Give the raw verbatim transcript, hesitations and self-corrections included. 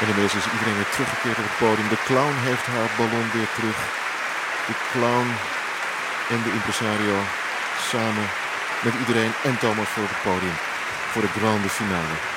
En inmiddels is iedereen weer teruggekeerd op het podium. De clown heeft haar ballon weer terug. De clown en de impresario samen met iedereen en Thomas voor het podium voor de grande finale.